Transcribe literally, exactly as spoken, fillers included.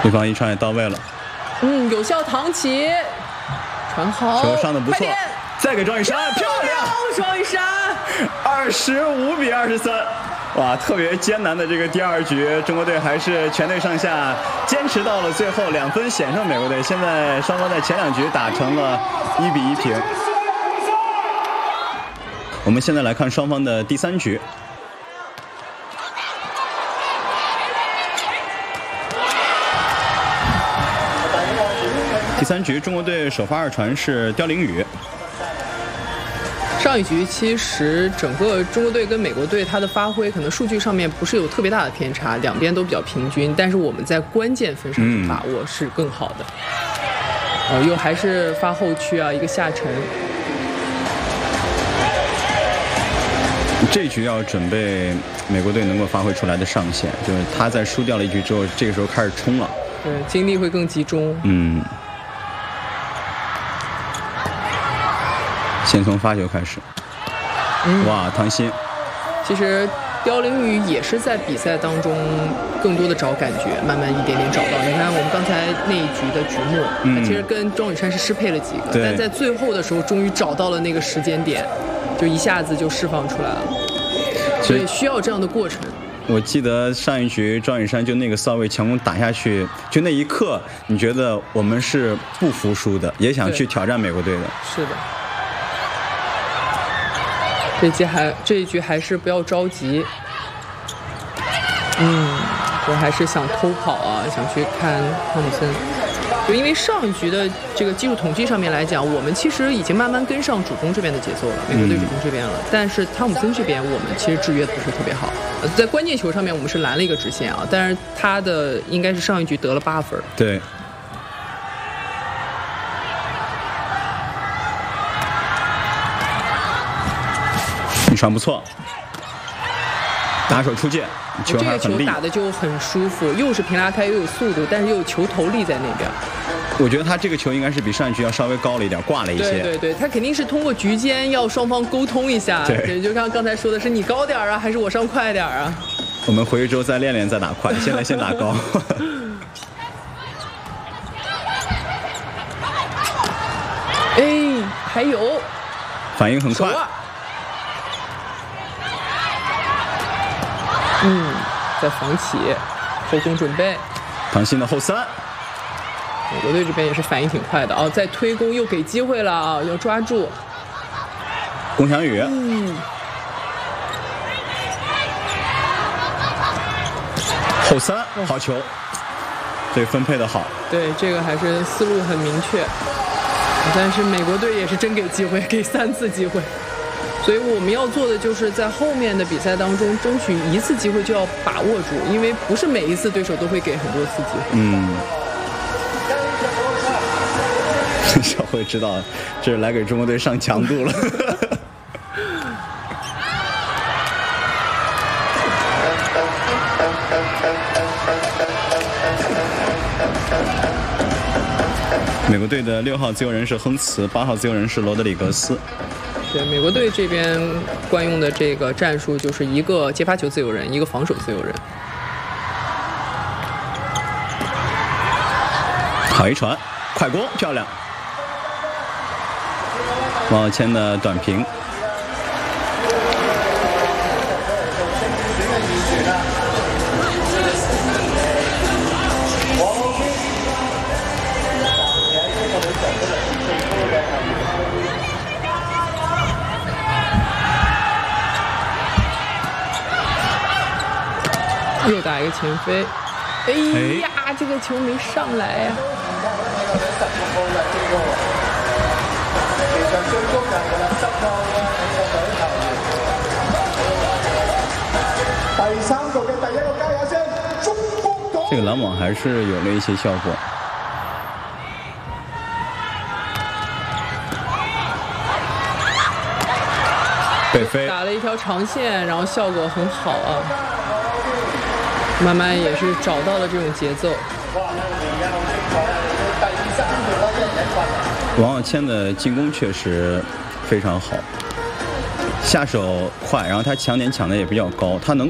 对方一传也到位了。 嗯，有效唐琪，传好， 球上的不错，再给庄雨珊，漂亮， 庄雨珊， 二十五比二十三。哇，特别艰难的这个第二局，中国队还是全队上下坚持到了最后，两分险胜美国队。现在双方在前两局打成了一比一平。我们现在来看双方的第三局。第三局，中国队首发二传是刁凌宇。 上一局其实整个中国队跟美国队他的发挥可能数据上面不是有特别大的偏差，两边都比较平均，但是我们在关键分上的把握是更好的。嗯、哦，又还是发后区啊，一个下沉。 这局要准备美国队能够发挥出来的上限，就是他在输掉了一局之后，这个时候开始冲了。 对，精力会更集中。 嗯。先从发球开始，嗯、哇，唐鑫。 其实刁凌宇也是在比赛当中更多的找感觉，慢慢一点点找到。你看我们刚才那一局的局末，嗯、他其实跟庄雨珊是适配了几个，但在最后的时候终于找到了那个时间点，就一下子就释放出来了。所以需要这样的过程。 我记得上一局庄雨珊就那个骚位强攻打下去，就那一刻，你觉得我们是不服输的，也想去挑战美国队的。 是的。这一局还这一局还是不要着急，嗯，我还是想偷跑啊，想去看汤姆森。就因为上一局的这个技术统计上面来讲，我们其实已经慢慢跟上主攻这边的节奏了，美国队主攻这边了。嗯、但是汤姆森这边我们其实制约的不是特别好，呃，在关键球上面我们是拦了一个直线啊，但是他的应该是上一局得了八分。 对。一传不错，打手出界，球还很力。这个球打的就很舒服，又是平拉开又有速度，但是又有球头力在那边。 我觉得他这个球应该是比上一局要稍微高了一点，挂了一些。 对对对，他肯定是通过局间要双方沟通一下。对，就像刚才说的是你高点啊，还是我上快点啊？ 我们回去之后再练练再打快，现在先打高。 哎，还有， 反应很快。 嗯，在防起，后攻准备。 唐鑫的后三， 美国队这边也是反应挺快的啊，在推攻又给机会了啊，要抓住。 龚翔宇， 嗯， 后三好球，这个分配的好。 对，这个还是思路很明确，但是美国队也是真给机会，给三次机会。所以我们要做的就是在后面的比赛当中争取一次机会就要把握住，因为不是每一次对手都会给很多次机会。 嗯，小慧知道这是来给中国队上强度了。美国队的六号自由人是亨茨，八号自由人是罗德里格斯。 对，美国队这边惯用的这个战术就是一个接发球自由人，一个防守自由人。 好一传，快攻，漂亮！王浩谦的短平。 又打一个前飞，哎呀，哎这个球没上来呀、 这个拦网还是有了一些效果。北飞打了一条长线，然后效果很好啊。慢慢也是找到了这种节奏。 王浩谦的进攻确实非常好，下手快，然后他抢点抢的也比较高，他能。